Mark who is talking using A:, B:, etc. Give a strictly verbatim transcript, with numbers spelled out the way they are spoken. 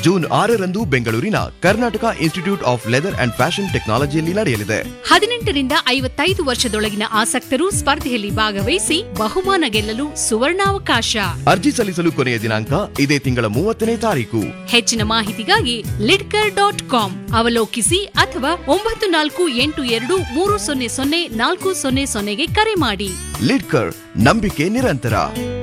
A: June ಆರರಂದು ಬೆಂಗಳೂರಿನ Karnataka institute of leather and fashion ಟೆಕ್ನಾಲಜಿಯಲ್ಲಿ ನಡೆಯಲಿದೆ.
B: ಹದಿನೆಂಟರಿಂದ ಐವತ್ತೈದು ವರ್ಷದೊಳಗಿನ ಆಸಕ್ತರು ಸ್ಪರ್ಧೆಯಲ್ಲಿ ಭಾಗವಹಿಸಿ ಬಹುಮಾನ ಗೆಲ್ಲಲು ಸುವರ್ಣಾವಕಾಶ.
A: ಅರ್ಜಿ ಸಲ್ಲಿಸಲು ಕೊನೆಯ ದಿನಾಂಕ ಇದೇ ತಿಂಗಳ ಮೂವತ್ತನೇ ತಾರೀಕು.
B: ಹೆಚ್ಚಿನ ಮಾಹಿತಿಗಾಗಿ ಲಿಡ್ಕರ್ ಡಾಟ್ ಕಾಮ್ ಅವಲೋಕಿಸಿ ಅಥವಾ ಒಂಬತ್ತು ನಾಲ್ಕು ಎಂಟು ಎರಡು ಮೂರು ಸೊನ್ನೆ ಸೊನ್ನೆ ನಾಲ್ಕು ಸೊನ್ನೆ ಸೊನ್ನೆಗೆ ಕರೆ ಮಾಡಿ.
A: ಲಿಡ್ಕರ್, ನಂಬಿಕೆ ನಿರಂತರ.